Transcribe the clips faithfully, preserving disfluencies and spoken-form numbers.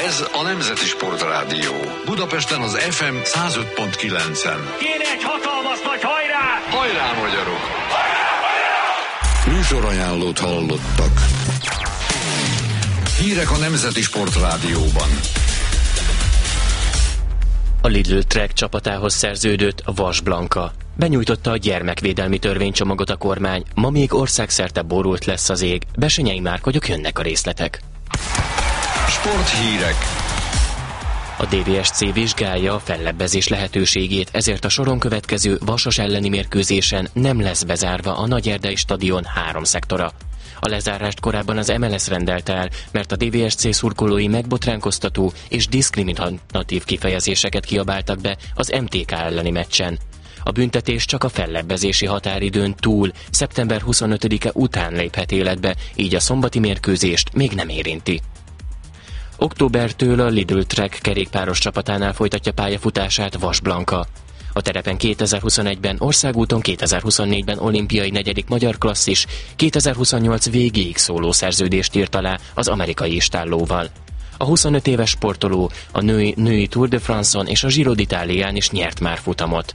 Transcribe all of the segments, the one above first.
Ez a Nemzeti Sportrádió. Budapesten az ef em száz öt pont kilencen. Kéne egy hatalmas nagy hajrá! Hajrá, magyarok! Hajrá, hajrá! Műsorajánlót hallottak. Hírek a Nemzeti Sportrádióban. A Lidl Trek csapatához szerződött a Vas Blanka. Benyújtotta a gyermekvédelmi törvénycsomagot a kormány, ma még országszerte borult lesz az ég. Besenyei Márk, jönnek a részletek. Sporthírek. A dé vé es cé vizsgálja a fellebbezés lehetőségét, ezért a soron következő Vasas elleni mérkőzésen nem lesz bezárva a Nagyerdei stadion három szektora. A lezárást korábban az em el es rendelte el, mert a dé vé es cé szurkolói megbotránkoztató és diszkriminatív kifejezéseket kiabáltak be az em té ká elleni meccsen. A büntetés csak a fellebbezési határidőn túl, szeptember huszonötödike után léphet életbe, így a szombati mérkőzést még nem érinti. Októbertől a Lidl Trek kerékpáros csapatánál folytatja pályafutását Vas Blanka. A terepen kétezer-huszonegyben, országúton kétezer-huszonnégyben olimpiai negyedik magyar klasszis, kétezer-huszonnyolc végéig szóló szerződést írt alá az amerikai istállóval. A huszonöt éves sportoló a női, női Tour de France-on és a Giro d'Italián is nyert már futamot.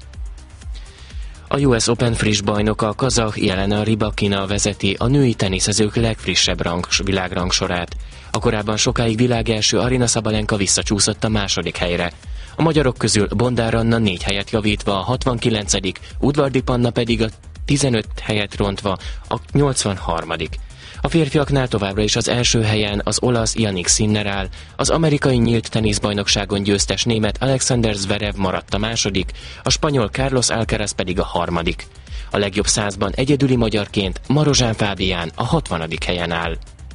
A u es Open friss bajnoka, a kazah Jelena Rybakina vezeti a női teniszezők legfrissebb rang, világrangsorát. A korábban sokáig világelső Aryna Sabalenka visszacsúszott a második helyre. A magyarok közül Bondár Anna négy helyet javítva a hatvankilencedik, Udvardi Panna pedig a tizenöt helyet rontva a nyolcvanharmadik A férfiaknál továbbra is az első helyen az olasz Jannik Sinner áll, az amerikai nyílt teniszbajnokságon győztes német Alexander Zverev maradt a második, a spanyol Carlos Alcaraz pedig a harmadik. A legjobb százban egyedüli magyarként Marozsán Fábián a hatvanadik helyen áll.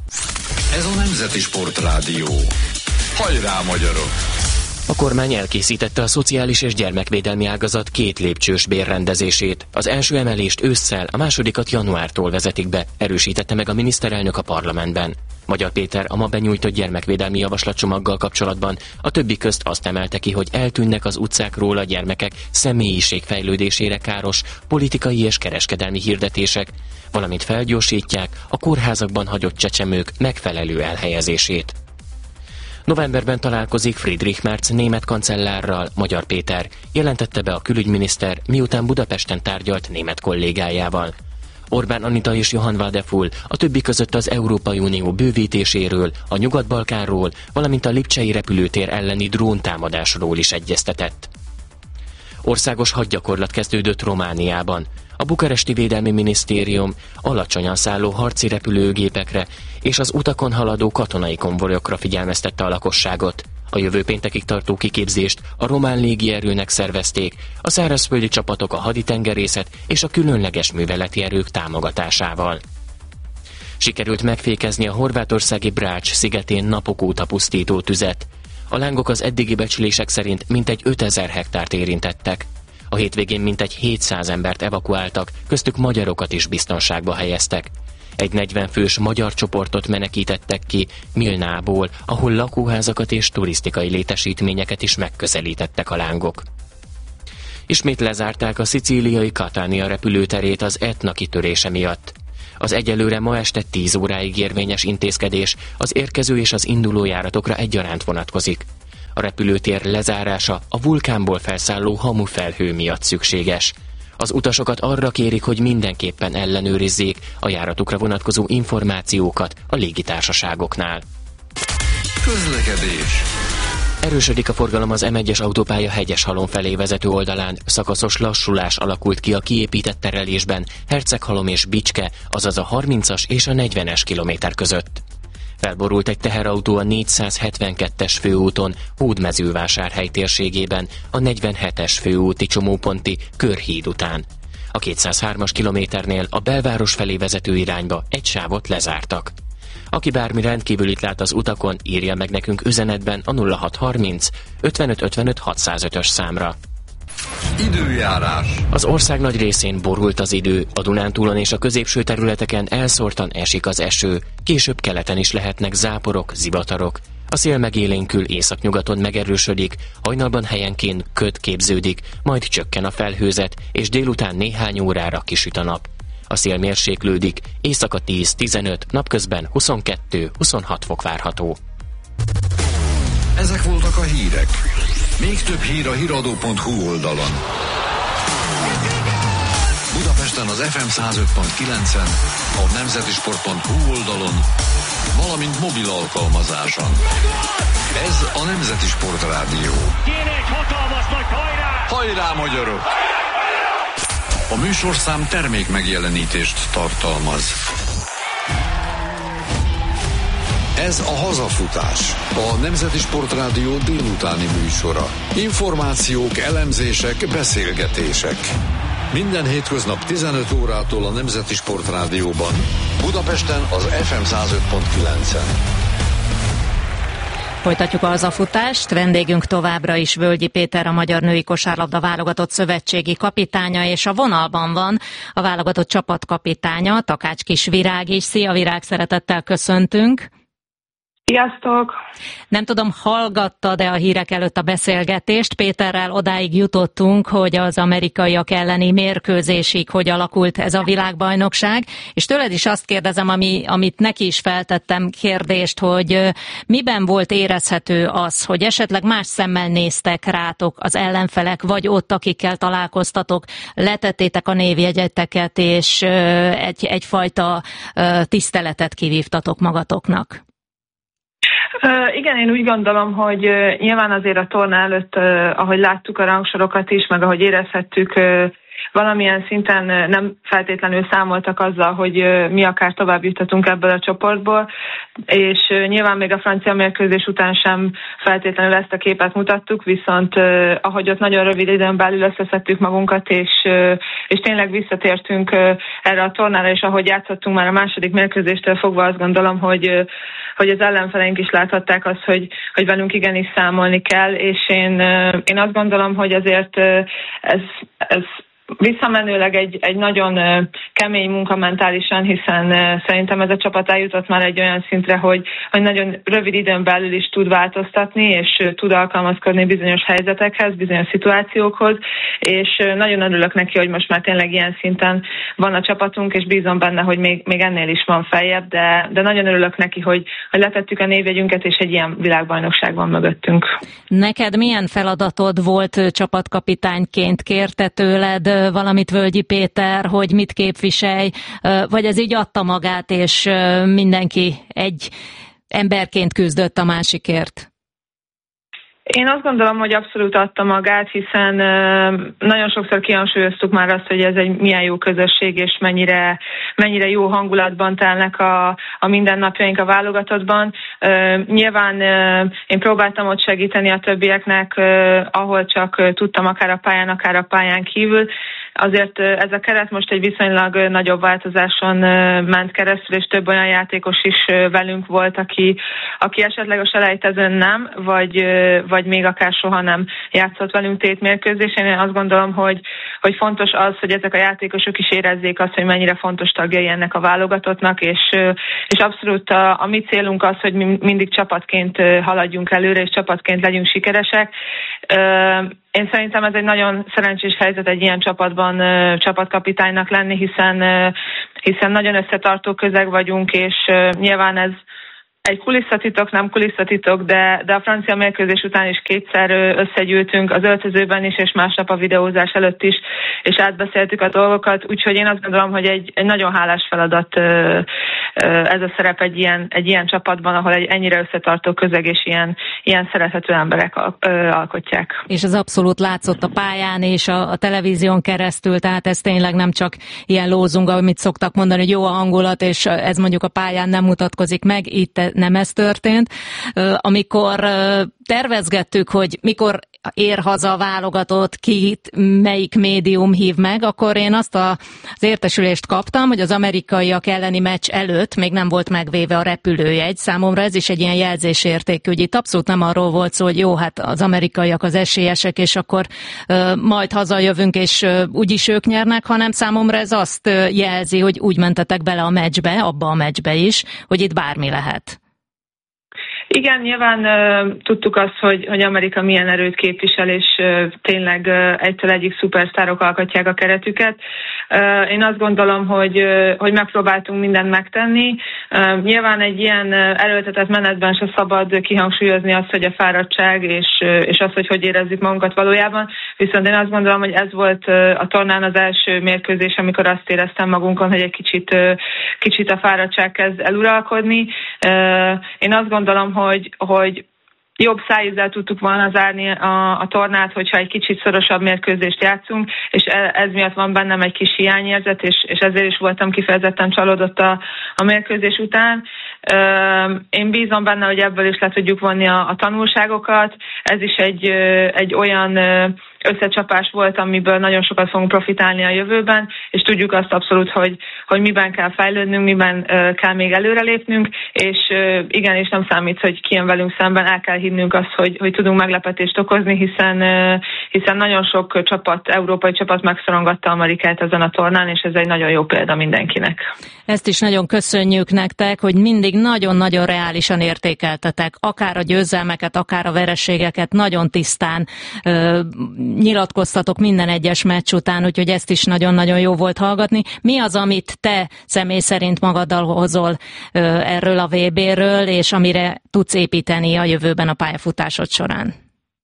Ez a Nemzeti Sportrádió. Hajrá, magyarok! A kormány elkészítette a szociális és gyermekvédelmi ágazat két lépcsős bérrendezését. Az első emelést ősszel, a másodikat januártól vezetik be, erősítette meg a miniszterelnök a parlamentben. Magyar Péter a ma benyújtott gyermekvédelmi javaslatcsomaggal kapcsolatban a többi közt azt emelte ki, hogy eltűnnek az utcákról a gyermekek személyiségfejlődésére káros politikai és kereskedelmi hirdetések, valamint felgyorsítják a kórházakban hagyott csecsemők megfelelő elhelyezését. Novemberben találkozik Friedrich Merz német kancellárral, Magyar Péter, jelentette be a külügyminiszter, miután Budapesten tárgyalt német kollégájával. Orbán Anita és Johann Wadefull a többi között az Európai Unió bővítéséről, a Nyugat-Balkánról, valamint a lipcsei repülőtér elleni dróntámadásról is egyeztetett. Országos hadgyakorlat kezdődött Romániában. A bukaresti Védelmi Minisztérium alacsonyan szálló harci repülőgépekre és az utakon haladó katonai konvojokra figyelmeztette a lakosságot. A jövő péntekig tartó kiképzést a román légierőnek szervezték, a szárazföldi csapatok a haditengerészet és a különleges műveleti erők támogatásával. Sikerült megfékezni a horvátországi Brač szigetén napok óta pusztító tüzet. A lángok az eddigi becslések szerint mintegy ötezer hektárt érintettek. A hétvégén mintegy hétszáz embert evakuáltak, köztük magyarokat is biztonságba helyeztek. Egy negyven fős magyar csoportot menekítettek ki Milnából, ahol lakóházakat és turisztikai létesítményeket is megközelítettek a lángok. Ismét lezárták a szicíliai Catania repülőterét az Etna kitörése miatt. Az egyelőre ma este tíz óráig érvényes intézkedés az érkező és az induló járatokra egyaránt vonatkozik. A repülőtér lezárása a vulkánból felszálló hamufelhő miatt szükséges. Az utasokat arra kérik, hogy mindenképpen ellenőrizzék a járatukra vonatkozó információkat a légitársaságoknál. Közlekedés. Erősödik a forgalom az em egyes autópálya Hegyeshalom felé vezető oldalán, szakaszos lassulás alakult ki a kiépített terelésben Herceghalom és Bicske, azaz a harmincas és a negyvenes kilométer között. Felborult egy teherautó a négyszázhetvenkettes főúton Hódmezővásárhely térségében a negyvenhetes főúti csomóponti Körhíd után. A kétszázhármas kilométernél a belváros felé vezető irányba egy sávot lezártak. Aki bármi rendkívülit lát az utakon, írja meg nekünk üzenetben a nulla hat harminc ötvenöt ötvenöt hatszázötös számra. Időjárás. Az ország nagy részén borult az idő, a Dunántúlon és a középső területeken elszórtan esik az eső, később keleten is lehetnek záporok, zivatarok. A szél megélénkül északnyugaton megerősödik, hajnalban helyenként köd képződik, majd csökken a felhőzet, és délután néhány órára kisüt a nap. A szél mérséklődik, éjszaka tíz-tizenöt, napközben huszonkettő-huszonhat fok várható. Ezek voltak a hírek. Még több hír a híradó pont hu oldalon. Budapesten az ef em száz öt pont kilencen, a nemzetisport pont hu oldalon, valamint mobil alkalmazáson. Ez a Nemzeti Sport Rádió. Kéne egy hatalmas nagy hajrá! Hajrá, magyarok! A műsorszám termék megjelenítést tartalmaz. Ez a Hazafutás, a Nemzeti Sport Rádió délutáni műsora. Információk, elemzések, beszélgetések. Minden hétköznap tizenöt órától a Nemzeti Sport Rádióban. Budapesten az ef em száz öt pont kilencen. Folytatjuk a hazafutást. Vendégünk továbbra is Völgyi Péter, a Magyar Női Kosárlabda Válogatott szövetségi kapitánya, és a vonalban van a válogatott csapatkapitánya, Takács Kis Virág is. Szia Virág, szeretettel köszöntünk! Sziasztok! Nem tudom, hallgattad-e a hírek előtt a beszélgetést? Péterrel odáig jutottunk, hogy az amerikaiak elleni mérkőzésig hogy alakult ez a világbajnokság, és tőled is azt kérdezem, ami, amit neki is feltettem kérdést, hogy miben volt érezhető az, hogy esetleg más szemmel néztek rátok az ellenfelek, vagy ott, akikkel találkoztatok, letettétek a névjegyeteket, és egy, egyfajta tiszteletet kivívtatok magatoknak? Uh, igen, én úgy gondolom, hogy uh, nyilván azért a torna előtt, uh, ahogy láttuk a rangsorokat is, meg ahogy érezhettük, uh, valamilyen szinten uh, nem feltétlenül számoltak azzal, hogy uh, mi akár tovább juthatunk ebből a csoportból, és uh, nyilván még a francia mérkőzés után sem feltétlenül ezt a képet mutattuk, viszont uh, ahogy ott nagyon rövid időn belül összeszedtük magunkat, és, uh, és tényleg visszatértünk uh, erre a tornára, és ahogy játszottunk már a második mérkőzéstől fogva, azt gondolom, hogy uh, hogy az ellenfeleink is láthatták azt, hogy, hogy velünk igenis számolni kell, és én, én azt gondolom, hogy azért ez, ez visszamenőleg egy, egy nagyon kemény munka mentálisan, hiszen szerintem ez a csapat eljutott már egy olyan szintre, hogy, hogy nagyon rövid időn belül is tud változtatni, és tud alkalmazkodni bizonyos helyzetekhez, bizonyos szituációkhoz, és nagyon örülök neki, hogy most már tényleg ilyen szinten van a csapatunk, és bízom benne, hogy még, még ennél is van feljebb, de, de nagyon örülök neki, hogy, hogy letettük a névjegyünket, és egy ilyen világbajnokság van mögöttünk. Neked milyen feladatod volt csapatkapitányként? Kérte tőled valamit Völgyi Péter, hogy mit képviselj, vagy ez így adta magát, és mindenki egy emberként küzdött a másikért? Én azt gondolom, hogy abszolút adta magát, hiszen nagyon sokszor kihangsúlyoztuk már azt, hogy ez egy milyen jó közösség, és mennyire, mennyire jó hangulatban telnek a, a mindennapjaink a válogatottban. Nyilván én próbáltam ott segíteni a többieknek, ahol csak tudtam, akár a pályán, akár a pályán kívül. Azért ez a keret most egy viszonylag nagyobb változáson ment keresztül, és több olyan játékos is velünk volt, aki, aki esetleg a selejtezőn nem, vagy, vagy még akár soha nem játszott velünk tétmérkőzésen. Én azt gondolom, hogy, hogy fontos az, hogy ezek a játékosok is érezzék azt, hogy mennyire fontos tagjai ennek a válogatottnak, és, és abszolút a, a mi célunk az, hogy mi mindig csapatként haladjunk előre, és csapatként legyünk sikeresek. Én szerintem ez egy nagyon szerencsés helyzet egy ilyen csapatban csapatkapitánynak lenni, hiszen, hiszen nagyon összetartó közeg vagyunk, és nyilván ez egy kulisszatitok, nem kulisszatitok, de, de a francia mérkőzés után is kétszer összegyűltünk az öltözőben is, és másnap a videózás előtt is, és átbeszéltük a dolgokat, úgyhogy én azt gondolom, hogy egy, egy nagyon hálás feladat ez a szerep egy ilyen, egy ilyen csapatban, ahol egy ennyire összetartó közeg és ilyen, ilyen szerethető emberek alkotják. És ez abszolút látszott a pályán és a, a televízión keresztül, tehát ez tényleg nem csak ilyen lózung, amit szoktak mondani, hogy jó a hangulat, és ez mondjuk a pályán nem mutatkozik meg, itt nem ez történt. Amikor tervezgettük, hogy mikor ér haza a válogatott, kit, melyik médium hív meg, akkor én azt a, az értesülést kaptam, hogy az amerikaiak elleni meccs előtt még nem volt megvéve a repülőjegy. Számomra ez is egy ilyen jelzésértékű, hogy itt abszolút nem arról volt szó, hogy jó, hát az amerikaiak az esélyesek, és akkor uh, majd hazajövünk, és uh, úgyis ők nyernek, hanem számomra ez azt uh, jelzi, hogy úgy mentetek bele a meccsbe, abba a meccsbe is, hogy itt bármi lehet. Igen, nyilván uh, tudtuk azt, hogy, hogy Amerika milyen erőt képvisel, és uh, tényleg uh, egytől egyik szupersztárok alkotják a keretüket. Uh, én azt gondolom, hogy, uh, hogy megpróbáltunk mindent megtenni. Uh, nyilván egy ilyen uh, erőltetett menetben se szabad kihangsúlyozni azt, hogy a fáradtság és, uh, és az, hogy hogy érezzük magunkat valójában. Viszont én azt gondolom, hogy ez volt uh, a tornán az első mérkőzés, amikor azt éreztem magunkon, hogy egy kicsit, uh, kicsit a fáradtság kezd eluralkodni. Uh, én azt gondolom, hogy, hogy jobb szájízzel tudtuk volna zárni a, a tornát, hogyha egy kicsit szorosabb mérkőzést játszunk, és ez miatt van bennem egy kis hiányérzet, és, és ezért is voltam kifejezetten csalódott a, a mérkőzés után. Én bízom benne, hogy ebből is le tudjuk vonni a, a tanulságokat. Ez is egy, egy olyan összecsapás volt, amiből nagyon sokat fogunk profitálni a jövőben, és tudjuk azt abszolút, hogy, hogy miben kell fejlődnünk, miben kell még előrelépnünk, és igenis nem számít, hogy ki jön velünk szemben, el kell hinnünk azt, hogy, hogy tudunk meglepetést okozni, hiszen, hiszen nagyon sok csapat, európai csapat megszorongatta Amerikát ezen a tornán, és ez egy nagyon jó példa mindenkinek. Ezt is nagyon köszönjük nektek, hogy mindig nagyon-nagyon reálisan értékeltetek, akár a győzelmeket, akár a vereségeket, nagyon tisztán ö, nyilatkoztatok minden egyes meccs után, úgyhogy ezt is nagyon-nagyon jó volt hallgatni. Mi az, amit te személy szerint magaddal hozol ö, erről a vé béről, és amire tudsz építeni a jövőben a pályafutásod során?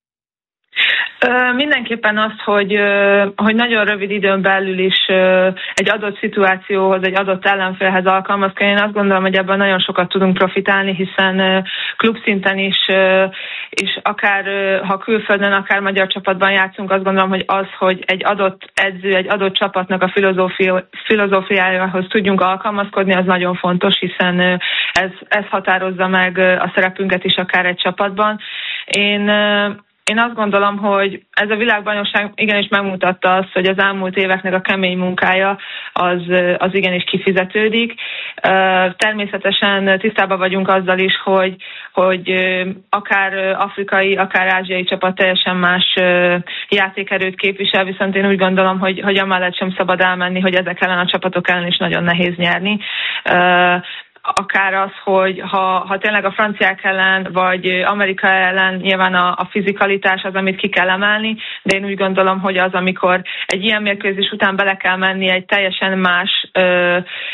Mindenképpen azt, hogy, hogy nagyon rövid időn belül is egy adott szituációhoz, egy adott ellenfélhez alkalmazkodni. Én azt gondolom, hogy ebben nagyon sokat tudunk profitálni, hiszen klubszinten is, és akár ha külföldön, akár magyar csapatban játszunk, azt gondolom, hogy az, hogy egy adott edző, egy adott csapatnak a filozófia, filozófiájához tudjunk alkalmazkodni, az nagyon fontos, hiszen ez, ez határozza meg a szerepünket is akár egy csapatban. Én Én azt gondolom, hogy ez a világbajnokság igenis megmutatta azt, hogy az elmúlt éveknek a kemény munkája az, az igenis kifizetődik. Természetesen tisztában vagyunk azzal is, hogy, hogy akár afrikai, akár ázsiai csapat teljesen más játékerőt képvisel, viszont én úgy gondolom, hogy, hogy amellett sem szabad elmenni, hogy ezek ellen a csapatok ellen is nagyon nehéz nyerni. Akár az, hogy ha, ha tényleg a franciák ellen, vagy Amerika ellen nyilván a, a fizikalitás az, amit ki kell emelni, de én úgy gondolom, hogy az, amikor egy ilyen mérkőzés után bele kell menni egy teljesen más ö,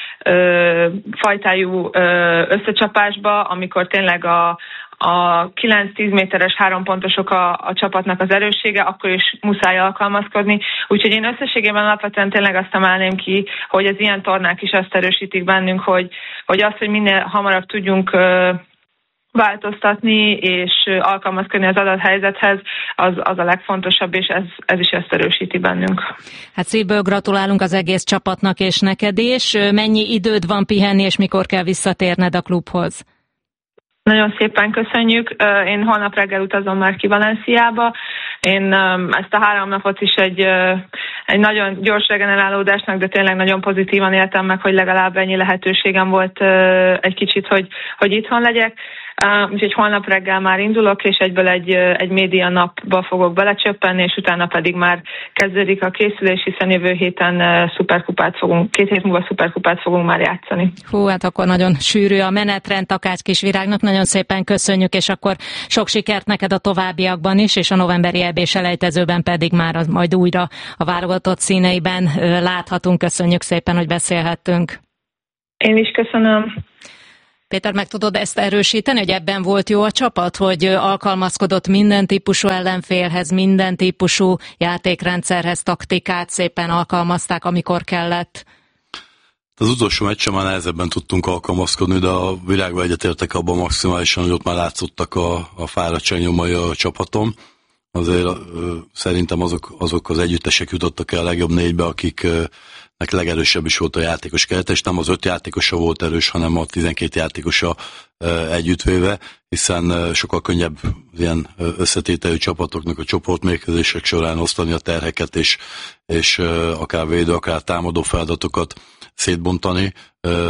ö, fajtájú ö, összecsapásba, amikor tényleg a a kilenc-tíz méteres hárompontosok a, a csapatnak az erőssége, akkor is muszáj alkalmazkodni. Úgyhogy én összességében alapvetően tényleg azt emelném ki, hogy az ilyen tornák is azt erősítik bennünk, hogy, hogy azt, hogy minél hamarabb tudjunk uh, változtatni és alkalmazkodni az adott helyzethez, az, az a legfontosabb, és ez, ez is ezt erősíti bennünk. Hát szívből gratulálunk az egész csapatnak és neked is. Mennyi időd van pihenni, és mikor kell visszatérned a klubhoz? Nagyon szépen köszönjük. Én holnap reggel utazom már ki Valenciába. Én ezt a három napot is egy, egy nagyon gyors regenerálódásnak, de tényleg nagyon pozitívan éltem meg, hogy legalább ennyi lehetőségem volt egy kicsit, hogy, hogy itthon legyek. Úgyhogy holnap reggel már indulok, és egyből egy, egy média napba fogok belecsöppenni, és utána pedig már kezdődik a készülés, hiszen jövő héten szuperkupát fogunk, két hét múlva szuperkupát fogunk már játszani. Hú, hát akkor nagyon sűrű a menetrend Takács Kisvirágnak, nagyon szépen köszönjük, és akkor sok sikert neked a továbbiakban is, és a novemberi é bé selejtezőben pedig már az, majd újra a válogatott színeiben láthatunk. Köszönjük szépen, hogy beszélhettünk. Én is köszönöm. Péter, meg tudod ezt erősíteni, hogy ebben volt jó a csapat, hogy alkalmazkodott minden típusú ellenfélhez, minden típusú játékrendszerhez, taktikát szépen alkalmazták, amikor kellett? Az utolsó meccsen már nehezebben tudtunk alkalmazkodni, de a világban egyetértek abban maximálisan, hogy ott már látszottak a, a fáradtság nyomai a csapatom. Azért ö, szerintem azok, azok az együttesek jutottak el a legjobb négybe, akik nek legerősebb is volt a játékos kerete, és nem az öt játékosa volt erős, hanem a tizenkét játékosa együttvéve, hiszen sokkal könnyebb ilyen összetételű csapatoknak a csoportmérkőzések során osztani a terheket, és, és akár védő, akár támadó feladatokat szétbontani,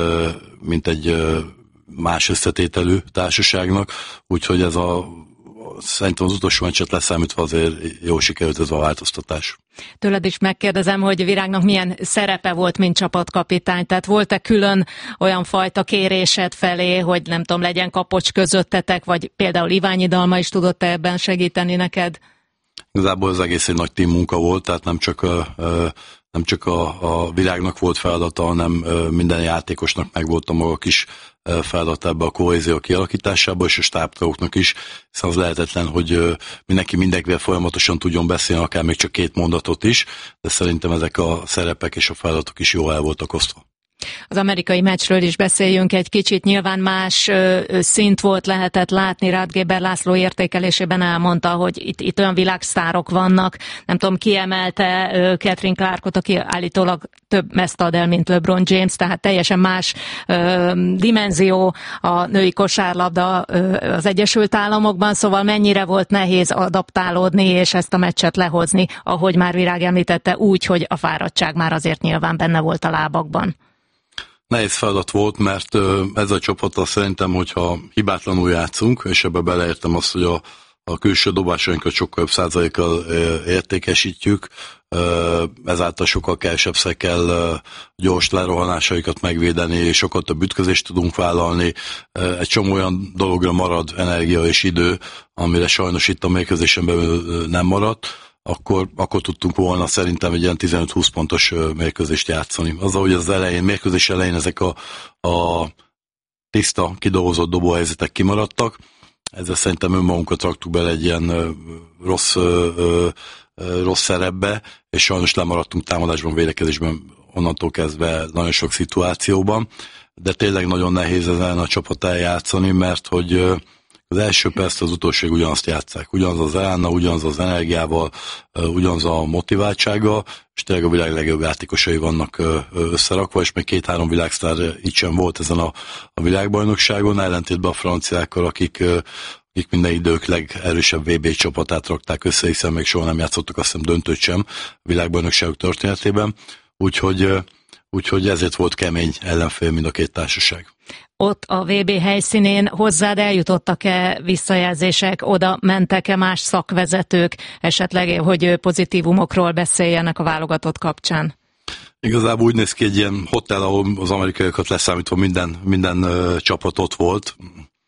mint egy más összetételű társaságnak, úgyhogy ez a szerintem az utolsó meccset leszámítva azért jó sikerült ez a változtatás. Tőled is megkérdezem, hogy Virágnak milyen szerepe volt, mint csapatkapitány, tehát volt-e külön olyan fajta kérésed felé, hogy nem tudom, legyen kapocs közöttetek, vagy például Iványi Dalma is tudott ebben segíteni neked? Igazából az egész egy nagy team munka volt, tehát nem csak a, nem csak a, a Virágnak volt feladata, hanem minden játékosnak megvolt a maga kis feladat ebbe a kohézió kialakításába, és a stábtagoknak is, hiszen az lehetetlen, hogy mindenki mindenkivel folyamatosan tudjon beszélni, akár még csak két mondatot is, de szerintem ezek a szerepek és a feladatok is jól el voltak osztva. Az amerikai meccsről is beszéljünk egy kicsit, nyilván más ö, szint volt, lehetett látni, Rath Géber László értékelésében elmondta, hogy itt, itt olyan világsztárok vannak, nem tudom, kiemelte ö, Catherine Clarkot, aki állítólag több meszt ad el, mint LeBron James, tehát teljesen más ö, dimenzió a női kosárlabda ö, az Egyesült Államokban, szóval mennyire volt nehéz adaptálódni és ezt a meccset lehozni, ahogy már Virág említette, úgy, hogy a fáradtság már azért nyilván benne volt a lábakban. Nehéz feladat volt, mert ez a csapattal szerintem, hogyha hibátlanul játszunk, és ebbe beleértem azt, hogy a, a külső dobásainkat sokkal jobb százalékkal értékesítjük, ezáltal sokkal kevesebbszer kell gyors lerohanásaikat megvédeni, és sokkal több ütközést tudunk vállalni. Egy csomó olyan dologra marad energia és idő, amire sajnos itt a mérkőzésen belül nem maradt. Akkor, akkor tudtunk volna szerintem egy ilyen tizenöt-húsz pontos mérkőzést játszani. Azzal, hogy az elején, mérkőzés elején ezek a, a tiszta, kidolgozott dobóhelyzetek kimaradtak, ezzel szerintem önmagunkat raktuk bele egy ilyen rossz, rossz szerepbe, és sajnos lemaradtunk támadásban, védekezésben onnantól kezdve nagyon sok szituációban, de tényleg nagyon nehéz ezen a csapat eljátszani, mert hogy az első perc, az utolsóig ugyanazt játsszák. Ugyanaz az elánnal, ugyanaz az energiával, ugyanaz a motiváltsággal, és tényleg a világ legjobb játékosai vannak összerakva, és még két-három világsztár így sem volt ezen a, a világbajnokságon, ellentétben a franciákkal, akik, akik minden idők legerősebb vé bé csapatát rakták össze, hiszen még soha nem játszottak, azt hiszem döntőt sem a világbajnokságok történetében. Úgyhogy, úgyhogy ezért volt kemény ellenfél mind a két társaság. Ott a vé bé helyszínén hozzád eljutottak-e visszajelzések, oda mentek-e más szakvezetők, esetleg, hogy pozitívumokról beszéljenek a válogatott kapcsán? Igazából úgy néz ki egy ilyen hotel, ahol az amerikaiakat leszámítva minden, minden uh, csapat ott volt,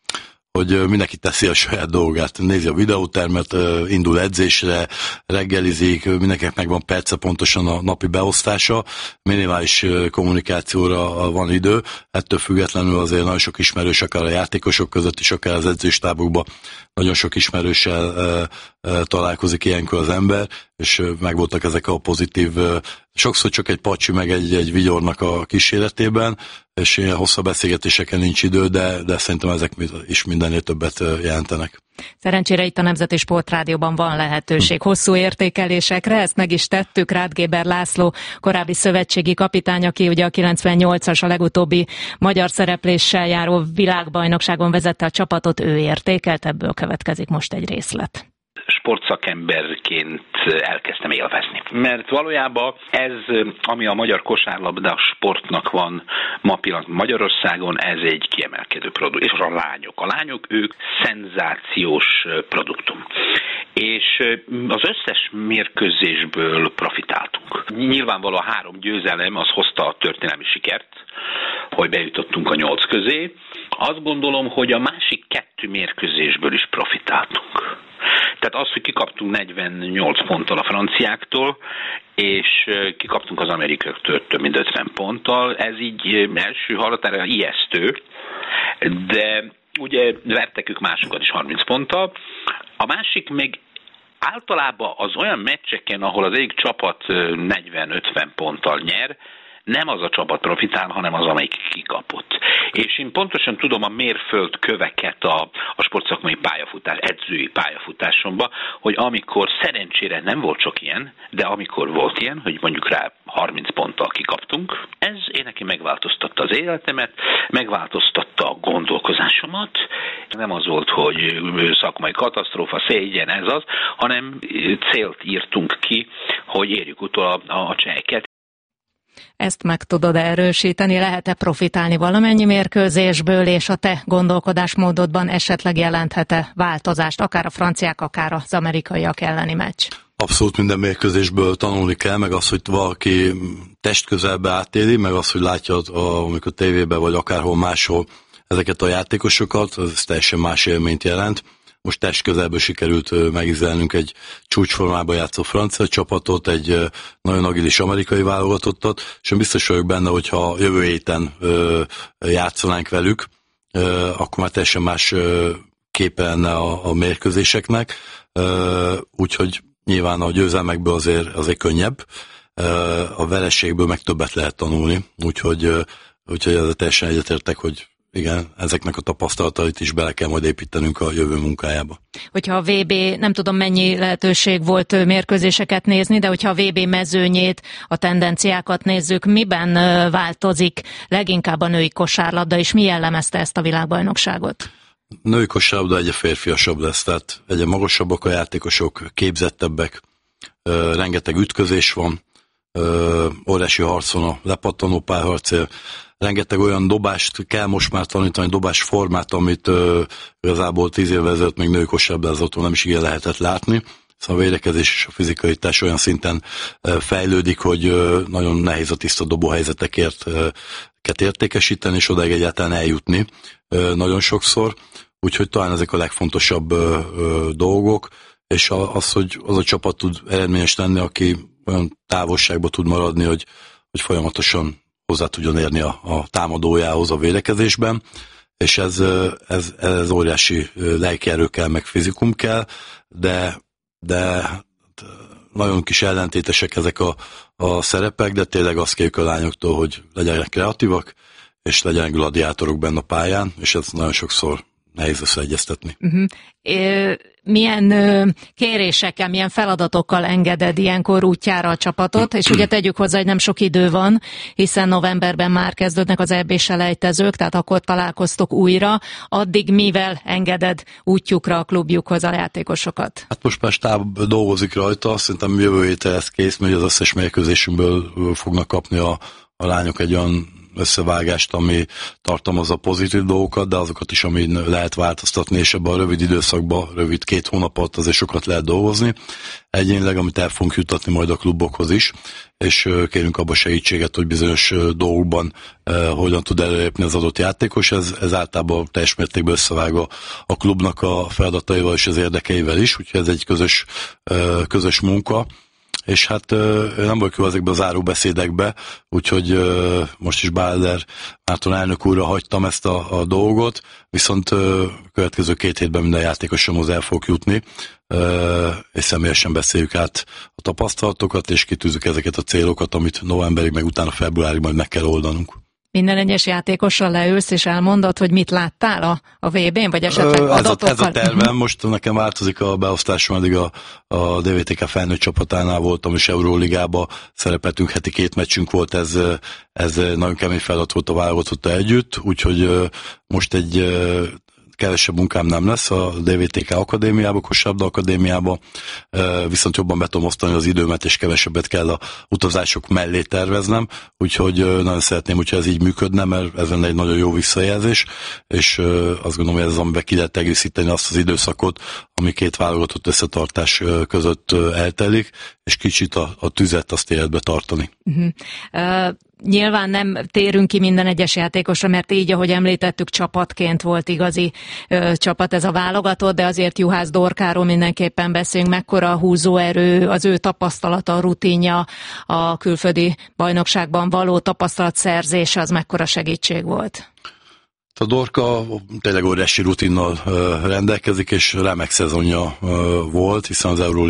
hogy mindenki teszi a saját dolgát, nézi a videótermet, indul edzésre, reggelizik, mindenkinek megvan perce pontosan a napi beosztása, minimális kommunikációra van idő, ettől függetlenül azért nagyon sok ismerős, akár a játékosok között is, akár az edzőstábokban nagyon sok ismerőssel találkozik ilyenkor az ember, és megvoltak ezek a pozitív, sokszor csak egy pacsi, meg egy, egy vigyornak a kíséretében, és ilyen hosszabb beszélgetéseken nincs idő, de, de szerintem ezek is mindennél többet jelentenek. Szerencsére itt a Nemzeti Sportrádióban van lehetőség hosszú értékelésekre, ezt meg is tettük. Rath Géber László, korábbi szövetségi kapitány, aki ugye a kilencvennyolcas, a legutóbbi magyar szerepléssel járó világbajnokságon vezette a csapatot, ő értékelt, ebből következik most egy részlet. Sportszakemberként elkezdtem élvezni. Mert valójában ez, ami a magyar kosárlabda sportnak van ma pillanatban Magyarországon, ez egy kiemelkedő produkt. És a lányok. A lányok, ők szenzációs produktum. És az összes mérkőzésből profitáltunk. Nyilvánvaló a három győzelem az hozta a történelmi sikert, hogy bejutottunk a nyolc közé. Azt gondolom, hogy a másik kettő mérkőzésből is profitáltunk. Tehát az, hogy kikaptunk negyvennyolc ponttal a franciáktól, és kikaptunk az amerikaiaktól több mint ötven ponttal, ez így első hallatára ijesztő, de ugye vertek ők másokat is harminc ponttal. A másik még általában az olyan meccseken, ahol az egyik csapat negyven-ötven ponttal nyer, nem az a csapat profitál, hanem az, amelyik kikapott. És én pontosan tudom a mérföldköveket a, a sportszakmai pályafutás, edzői pályafutásomban, hogy amikor szerencsére nem volt sok ilyen, de amikor volt ilyen, hogy mondjuk rá harminc ponttal kikaptunk, ez én neki megváltoztatta az életemet, megváltoztatta a gondolkozásomat. Nem az volt, hogy szakmai katasztrófa, szégyen, ez az, hanem célt írtunk ki, hogy érjük utol a, a cseheket. Ezt meg tudod erősíteni, lehet-e profitálni valamennyi mérkőzésből, és a te gondolkodásmódodban esetleg jelenthet-e változást, akár a franciák, akár az amerikaiak elleni meccs? Abszolút minden mérkőzésből tanulni kell, meg az, hogy valaki testközelbe átéli, meg az, hogy látja, amikor tévében vagy akárhol máshol ezeket a játékosokat, ez teljesen más élményt jelent. Most testközelből sikerült megízelnünk egy csúcsformában játszó francia csapatot, egy nagyon agilis amerikai válogatottat, és én biztos vagyok benne, hogyha jövő héten játszanánk velük, akkor már teljesen más képe lenne a, a mérkőzéseknek, úgyhogy nyilván a győzelmekből azért, azért könnyebb, a vereségből meg többet lehet tanulni, úgyhogy, úgyhogy ezzel teljesen egyetértek, hogy igen, ezeknek a tapasztalatait is bele kell majd építenünk a jövő munkájába. Hogyha a vé bé, nem tudom mennyi lehetőség volt mérkőzéseket nézni, de hogyha a vé bé mezőnyét, a tendenciákat nézzük, miben változik leginkább a női kosárlabda, és mi jellemezte ezt a világbajnokságot? Női kosárlabda egyre férfiasabb lesz, tehát egyre magasabbak a játékosok, képzettebbek, rengeteg ütközés van, óriási harcon a lepattanó párharcér, rengeteg olyan dobást kell most már tanítani, dobás formát, amit ö, igazából tíz évvel ezelőtt még női kosárlabdázatól nem is igen lehetett látni. Szóval a védekezés és a fizikalitás olyan szinten ö, fejlődik, hogy ö, nagyon nehéz a tiszta dobóhelyzetekért ö, ket értékesíteni, és odáig egyáltalán eljutni ö, nagyon sokszor. Úgyhogy talán ezek a legfontosabb ö, ö, dolgok, és az, hogy az a csapat tud eredményes lenni, aki olyan távolságban tud maradni, hogy, hogy folyamatosan hozzá tudjon érni a, a támadójához a védekezésben, és ez, ez, ez óriási lelki erő kell, meg fizikum kell, de, de nagyon kis ellentétesek ezek a, a szerepek, de tényleg azt kérjük a lányoktól, hogy legyenek kreatívak, és legyenek gladiátorok benne a pályán, és ez nagyon sokszor nehéz összeegyeztetni. Uh-huh. Milyen kérésekkel, milyen feladatokkal engeded ilyenkor útjára a csapatot, és ugye tegyük hozzá, hogy nem sok idő van, hiszen novemberben már kezdődnek az é bé-selejtezők, tehát akkor találkoztok újra, addig mivel engeded útjukra a klubjukhoz a játékosokat? Hát most már stáb dolgozik rajta, szerintem jövő héten ez kész, mert az összes mérkőzésünkből fognak kapni a, a lányok egy olyan összevágást, ami tartalmazza pozitív dolgokat, de azokat is, ami lehet változtatni, és ebben a rövid időszakban, rövid két hónap alatt azért sokat lehet dolgozni. Egyénileg, amit el fogunk jutatni majd a klubokhoz is, és kérünk abba segítséget, hogy bizonyos dolgokban eh, hogyan tud előlépni az adott játékos. Ez, ez általában teljes mértékben összevág a, a klubnak a feladataival és az érdekeivel is, úgyhogy ez egy közös, eh, közös munka. És hát nem vagyok jó ezekbe a záróbeszédekbe, úgyhogy most is Bálder Márton elnök úrra hagytam ezt a, a dolgot, viszont következő két hétben minden játékosomhoz el fog jutni, és személyesen beszéljük át a tapasztalatokat, és kitűzzük ezeket a célokat, amit novemberig, meg utána februárig majd meg kell oldanunk. Minden egyes játékossal leülsz, és elmondod, hogy mit láttál a, a vé bén, vagy esetleg adatokkal? Ez a, ez a tervem, most nekem változik a beosztásom, eddig a, a dé vé té ká felnőtt csapatánál voltam, és Euróligába szerepeltünk, heti két meccsünk volt, ez, ez nagyon kemény feladat volt a válogatotta együtt, úgyhogy most egy kevesebb munkám nem lesz a dé vé té ká akadémiába, kosárlabda akadémiába, viszont jobban be tudom osztani az időmet, és kevesebbet kell a utazások mellé terveznem, úgyhogy nagyon szeretném, hogyha ez így működne, mert ez lenne egy nagyon jó visszajelzés, és azt gondolom, hogy ez az, amiben ki lehet egészíteni azt az időszakot, ami két válogatott összetartás között eltelik, és kicsit a, a tüzet azt életbe tartani. Uh-huh. Uh... Nyilván nem térünk ki minden egyes játékosra, mert így, ahogy említettük, csapatként volt igazi ö, csapat ez a válogatott, de azért Juhász Dorkáról mindenképpen beszélünk, mekkora a húzóerő, az ő tapasztalata, a rutinja, a külföldi bajnokságban való tapasztalatszerzése, az mekkora segítség volt? A Dorka tényleg óriási rutinnal rendelkezik, és remek szezonja volt, hiszen az Euró